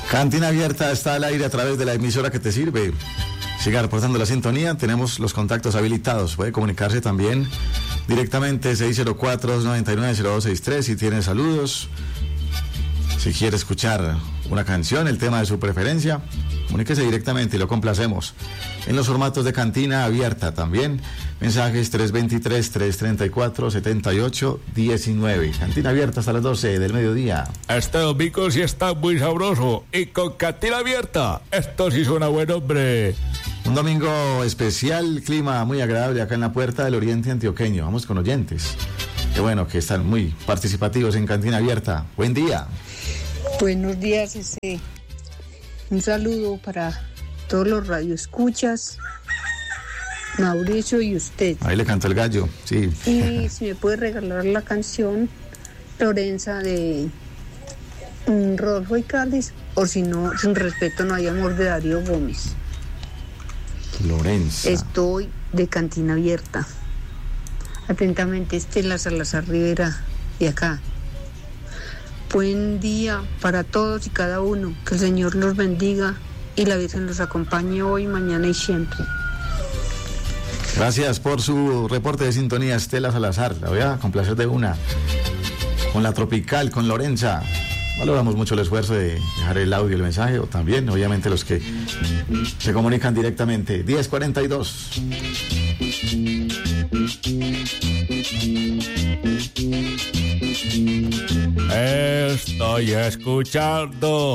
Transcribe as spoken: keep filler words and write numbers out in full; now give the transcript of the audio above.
Cantina Abierta está al aire a través de la emisora que te sirve. Siga reportando la sintonía, tenemos los contactos habilitados. Puede comunicarse también directamente seis cero cuatro, nueve nueve cero dos seis tres si tiene saludos. Si quiere escuchar una canción, el tema de su preferencia, comuníquese directamente y lo complacemos. En los formatos de Cantina Abierta también, mensajes tres dos tres, tres tres cuatro, siete ocho uno nueve. Cantina Abierta hasta las doce del mediodía. Este domingo sí está muy sabroso. Y con Cantina Abierta, esto sí suena buen, hombre. Un domingo especial, clima muy agradable acá en la puerta del Oriente Antioqueño. Vamos con oyentes. Qué bueno que están muy participativos en Cantina Abierta. Buen día. Buenos días, ese. Un saludo para todos los radioescuchas, Mauricio y usted. Ahí le cantó el gallo, sí. Y si me puede regalar la canción Lorenza de um, Rodolfo y Cádiz, o si no, sin respeto no hay amor, de Darío Gómez. Lorenza. Estoy de Cantina Abierta. Atentamente, Estela Salazar Rivera, de acá. Buen día para todos y cada uno. Que el Señor los bendiga y la Virgen los acompañe hoy, mañana y siempre. Gracias por su reporte de sintonía, Estela Salazar. La voy a complacer de una. Con la Tropical, con Lorenza. Valoramos mucho el esfuerzo de dejar el audio, el mensaje, o también, obviamente, los que se comunican directamente. diez cuarenta y dos. Estoy escuchando